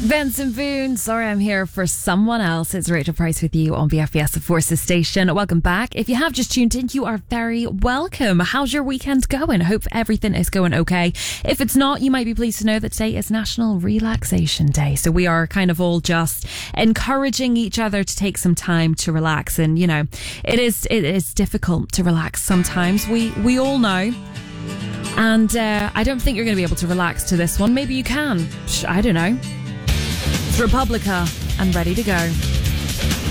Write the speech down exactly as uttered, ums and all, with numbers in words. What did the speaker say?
Benson Boone, sorry I'm here for someone else. It's Rachel Price with you on B F B S of Forces Station. Welcome back. If you have just tuned in, you are very welcome. How's your weekend going? Hope everything is going okay. If it's not, you might be pleased to know that today is National Relaxation Day. So we are kind of all just encouraging each other to take some time to relax. And, you know, it is it is difficult to relax sometimes. We, we all know. And uh, I don't think you're going to be able to relax to this one. Maybe you can. I don't know. It's Republica and Ready to Go.